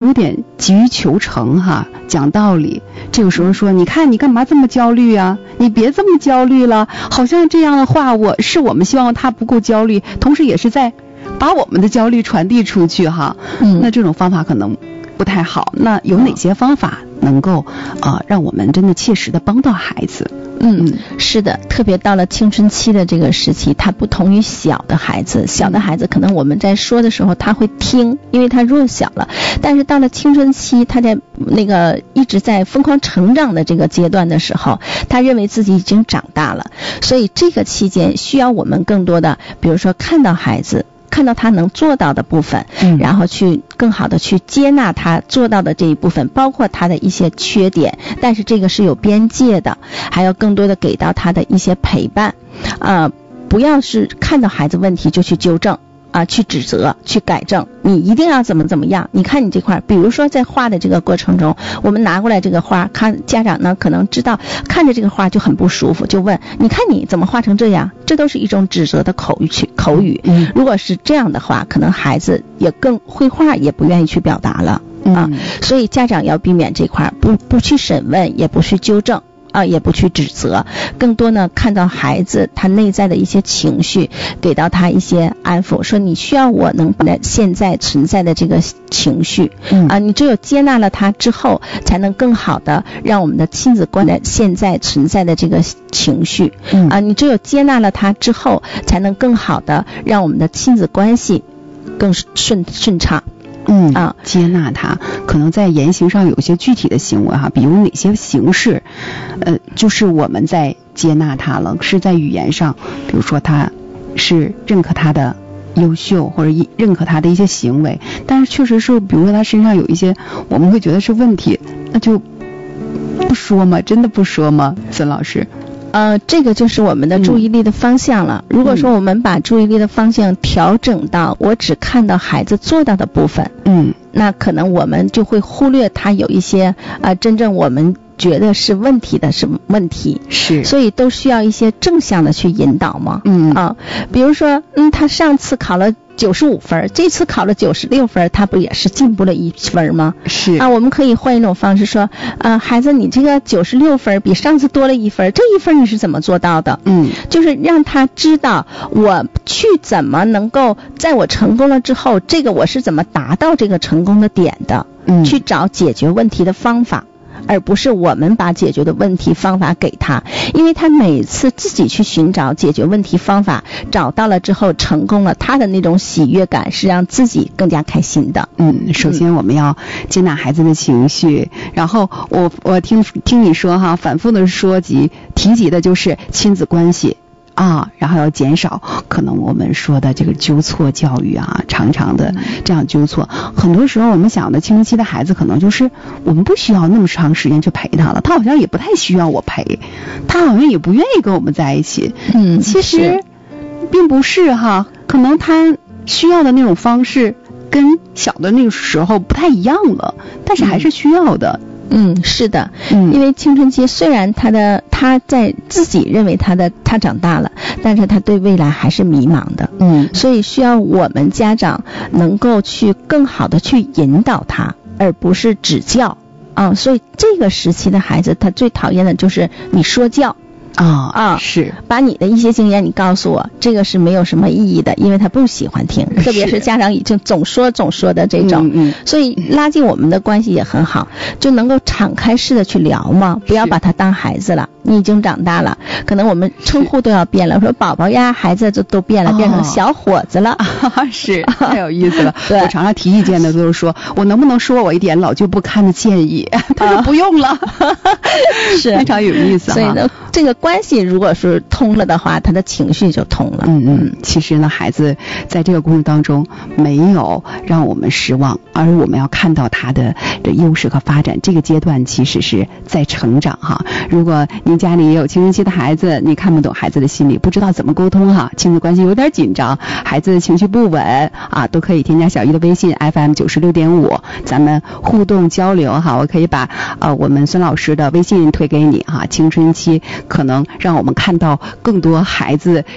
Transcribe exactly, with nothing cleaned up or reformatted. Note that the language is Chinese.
有点急于求成哈，讲道理。这个时候说，你看你干嘛这么焦虑啊？你别这么焦虑了。好像这样的话，我是我们希望他不够焦虑，同时也是在把我们的焦虑传递出去哈。嗯，那这种方法可能不太好。那有哪些方法能够啊、呃、让我们真的切实的帮到孩子？ 嗯，是的，特别到了青春期的这个时期，它不同于小的孩子，小的孩子可能我们在说的时候他会听，因为他弱小了，但是到了青春期，他在那个一直在疯狂成长的这个阶段的时候，他认为自己已经长大了，所以这个期间需要我们更多的，比如说看到孩子，看到他能做到的部分，嗯，然后去更好的去接纳他做到的这一部分，包括他的一些缺点，但是这个是有边界的，还要更多的给到他的一些陪伴，呃，不要是看到孩子问题就去纠正啊，去指责，去改正，你一定要怎么怎么样。你看你这块，比如说在画的这个过程中，我们拿过来这个画，看家长呢可能知道看着这个画就很不舒服，就问你看你怎么画成这样，这都是一种指责的口语去口语。嗯，如果是这样的话，可能孩子也更绘画也不愿意去表达了啊。嗯，所以家长要避免这块，不不去审问，也不去纠正。啊，也不去指责，更多呢看到孩子他内在的一些情绪，给到他一些安抚，说你需要我能把现在存在的这个情绪，嗯啊，你只有接纳了他之后，才能更好的让我们的亲子关系现在存在的这个情绪，嗯啊，你只有接纳了他之后，才能更好的让我们的亲子关系更顺顺畅。 嗯啊，接纳他，可能在言行上有一些具体的行为哈，比如哪些形式，呃，就是我们在接纳他了，是在语言上，比如说他是认可他的优秀或者认可他的一些行为，但是确实是，比如说他身上有一些我们会觉得是问题，那就不说吗？真的不说吗？孙老师？ 呃，这个就是我们的注意力的方向了。嗯，如果说我们把注意力的方向调整到我只看到孩子做到的部分，嗯，那可能我们就会忽略他有一些啊、呃，真正我们觉得是问题的是问题，是，所以都需要一些正向的去引导嘛。嗯啊，比如说，嗯，他上次考了九十五分，这次考了九十六分，他不也是进步了一分吗？是啊，我们可以换一种方式说，呃，孩子，你这个九十六分比上次多了一分，这一分你是怎么做到的？嗯，就是让他知道我去怎么能够在我成功了之后，这个我是怎么达到这个成功的点的，嗯，去找解决问题的方法。而不是我们把解决的问题方法给他，因为他每次自己去寻找解决问题方法，找到了之后成功了，他的那种喜悦感是让自己更加开心的。 嗯，首先我们要接纳孩子的情绪，嗯，然后我我听听你说哈，反复的说及提及的就是亲子关系啊，然后要减少可能我们说的这个纠错教育啊，常常的这样纠错。很多时候我们想的青春期的孩子可能就是我们不需要那么长时间去陪他了，他好像也不太需要我陪，他好像也不愿意跟我们在一起。嗯，其实并不是哈，可能他需要的那种方式跟小的那个时候不太一样了，但是还是需要的。 嗯，是的，嗯，因为青春期虽然他的他在自己认为他的他长大了，但是他对未来还是迷茫的，嗯，所以需要我们家长能够去更好的去引导他，而不是指教啊。所以这个时期的孩子，他最讨厌的就是你说教。啊啊，是把你的一些经验你告诉我，这个是没有什么意义的，因为他不喜欢听，特别是家长已经总说总说的这种，嗯嗯，所以拉近我们的关系也很好，就能够敞开式的去聊嘛，不要把他当孩子了，你已经长大了，可能我们称呼都要变了，说宝宝呀，孩子就都变了，哦，变成小伙子了， 啊，是太有意思了。我常常提意见的都是说，我能不能说我一点老旧不堪的建议？他说不用了，是非常有意思哈。 所以呢，这个关系如果是通了的话，他的情绪就通了。 嗯嗯，其实呢，孩子在这个过程当中没有让我们失望，而我们要看到他的的优势和发展。这个阶段其实是在成长哈。如果您家里也有青春期的孩子，你看不懂孩子的心理，不知道怎么沟通哈，亲子关系有点紧张，孩子的情绪不稳啊，都可以添加小姨的微信 F M 九十六点五，咱们互动交流哈。我可以把呃我们孙老师的微信推给你哈。青春期可能让我们看到更多孩子